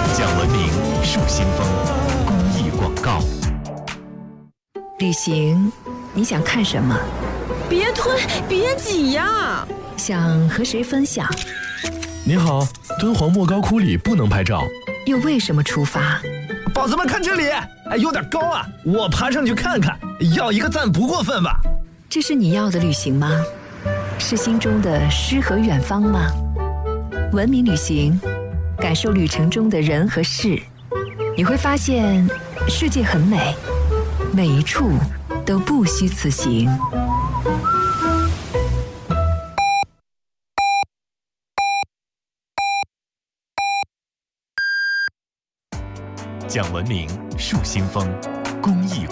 讲文明树新风公益广告。 旅行，你想看什么？ 别吞，别挤呀！ 想和谁分享？ 你好，敦煌莫高窟里不能拍照。 又为什么出发？ 宝子们看这里，有点高啊，我爬上去看看，要一个赞不过分吧？ 这是你要的旅行吗？是心中的诗和远方吗？文明旅行，感受旅程中的人和事，你会发现世界很美，每一处都不虚此行。 讲文明树新风公益